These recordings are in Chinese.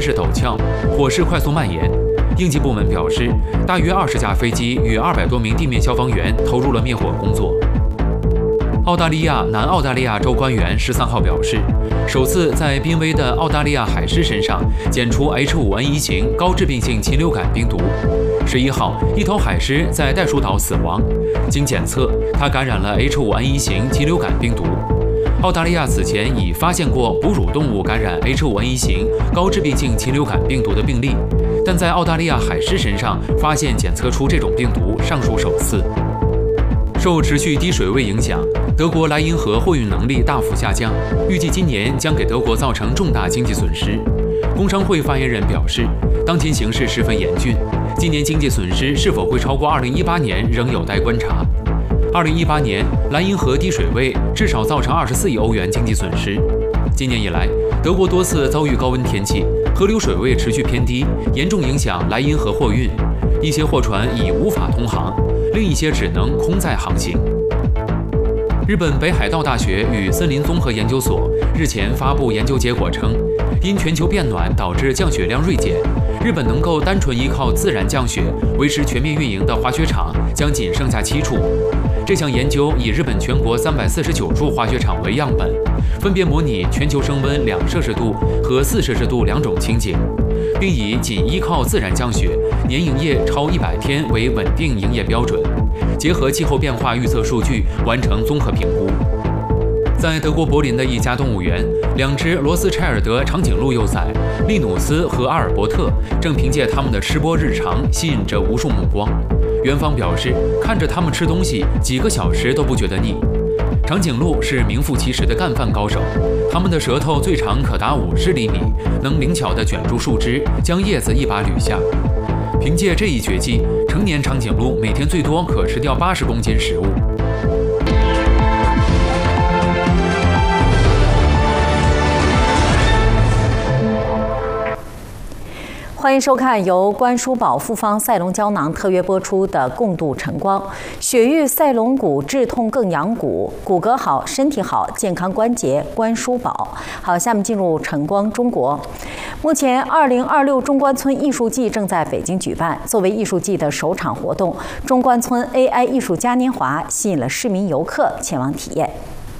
势陡峭，火势快速蔓延。应急部门表示，大约20架飞机与200多名地面消防员投入了灭火工作。澳大利亚南澳大利亚州官员13号表示，首次在濒危的澳大利亚海狮身上检出 H5N1 型高致病性禽流感病毒。11号，一头海狮在袋鼠岛死亡，经检测，它感染了 H5N1 型禽流感病毒。澳大利亚此前已发现过哺乳动物感染 H5N1 型高致病性禽流感病毒的病例，但在澳大利亚海狮身上发现检测出这种病毒尚属首次。受持续低水位影响，德国莱茵河货运能力大幅下降，预计今年将给德国造成重大经济损失。工商会发言人表示，当前形势十分严峻，今年经济损失是否会超过2018年仍有待观察。2018年，莱茵河低水位至少造成24亿欧元经济损失。今年以来，德国多次遭遇高温天气，河流水位持续偏低，严重影响莱茵河货运，一些货船已无法通航，另一些只能空载航行。日本北海道大学与森林综合研究所日前发布研究结果称，因全球变暖导致降雪量锐减，日本能够单纯依靠自然降雪维持全面运营的滑雪场将仅剩下7处。这项研究以日本全国349处滑雪场为样本，分别模拟全球升温2摄氏度和4摄氏度2种情景，并以仅依靠自然降雪，年营业超100天为稳定营业标准，结合气候变化预测数据完成综合评估。在德国柏林的一家动物园，2只罗斯柴尔德长颈鹿幼崽利努斯和阿尔伯特正凭借它们的吃播日常吸引着无数目光。园方表示，看着它们吃东西几个小时都不觉得腻。长颈鹿是名副其实的干饭高手，它们的舌头最长可达50厘米，能灵巧地卷住树枝，将叶子一把捋下。凭借这一绝技，成年长颈鹿每天最多可吃掉80公斤食物。 欢迎收看由关书宝复方赛龙胶囊特约播出的《共度晨光》。雪域赛龙骨治痛更养骨，骨骼好，身体好，健康关节关书宝。好，下面进入晨光中国。目前，2026中关村艺术季正在北京举办。作为艺术季的首场活动，中关村 AI 艺术嘉年华吸引了市民游客前往体验。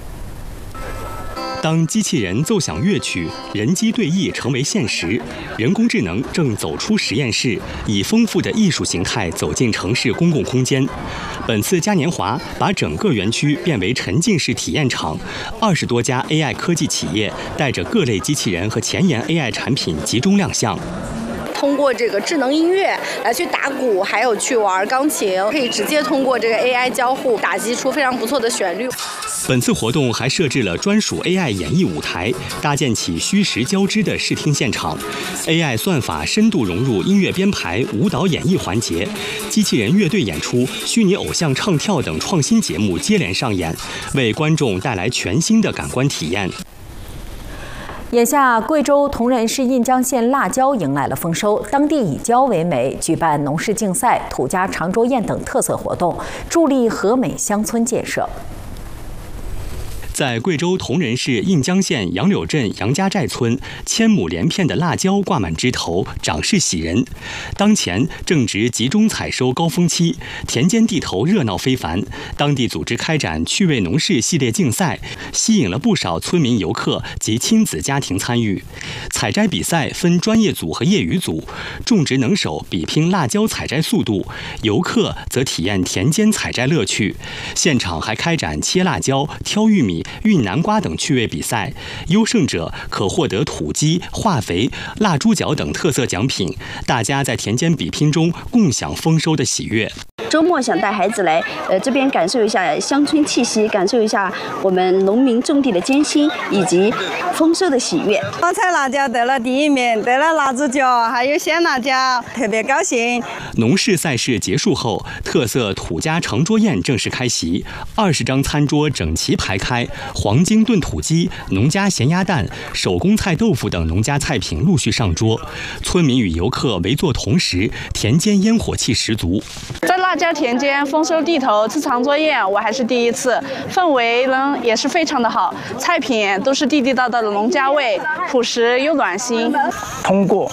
当机器人奏响乐曲，人机对弈成为现实，人工智能正走出实验室，以丰富的艺术形态走进城市公共空间。本次嘉年华把整个园区变为沉浸式体验场，20多家 AI 科技企业带着各类机器人和前沿 AI 产品集中亮相。 通过这个智能音乐来去打鼓，还有去玩钢琴，可以直接通过这个 AI 交互打击出非常不错的旋律。 本次活动还设置了专属 AI 演绎舞台，搭建起虚实交织的视听现场。AI 算法深度融入音乐编排、舞蹈演绎环节，机器人乐队演出、虚拟偶像唱跳等创新节目接连上演，为观众带来全新的感官体验。 眼下，贵州铜仁市印江县辣椒迎来了丰收，当地以椒为美，举办农事竞赛、土家长桌宴等特色活动，助力和美乡村建设。 在贵州铜仁市印江县杨柳镇杨家寨村，1000亩连片的辣椒挂满枝头，长势喜人。当前正值集中采收高峰期，田间地头热闹非凡。当地组织开展趣味农事系列竞赛，吸引了不少村民、游客及亲子家庭参与。采摘比赛分专业组和业余组，种植能手比拼辣椒采摘速度，游客则体验田间采摘乐趣。现场还开展切辣椒、挑玉米、运南瓜等趣味比赛，优胜者可获得土鸡、化肥、蜡猪脚等特色奖品。大家在田间比拼中共享丰收的喜悦。 周末想带孩子来，这边感受一下乡村气息，感受一下我们农民种地的艰辛以及丰收的喜悦。 我采辣椒得了第1名，得了蜡猪脚，还有鲜辣椒，特别高兴。 农事赛事结束后，特色土家长桌宴正式开席，20张餐桌整齐排开，黄金炖土鸡、农家咸鸭蛋、手工菜豆腐等农家菜品陆续上桌，村民与游客围坐同时，田间烟火气十足。 在辣椒田间丰收地头吃长桌宴，我还是第一次，氛围呢也是非常的好，菜品都是地地道道的农家味，朴实又暖心。 通过